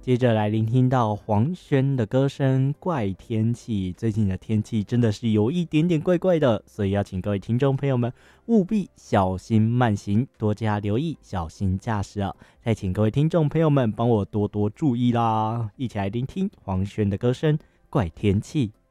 接着来聆听到黄轩的歌声《怪天气》。最近的天气真的是有一点点怪怪的，所以要请各位听众朋友们务必小心慢行，多加留意，小心驾驶啊！再请各位听众朋友们帮我多多注意啦！一起来聆听黄轩的歌声《怪天气》。